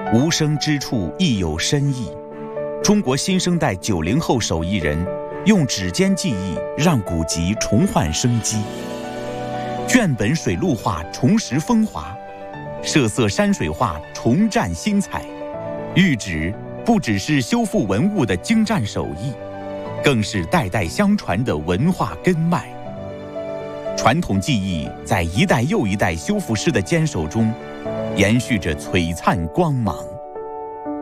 无声之处亦有深意。中国新生代90后手艺人用指尖技艺让古籍重焕生机，卷本水陆画重拾风华，设色山水画重绽新彩。玉纸不只是修复文物的精湛手艺，更是代代相传的文化根脉。传统技艺在一代又一代修复师的坚守中，延续着璀璨光芒。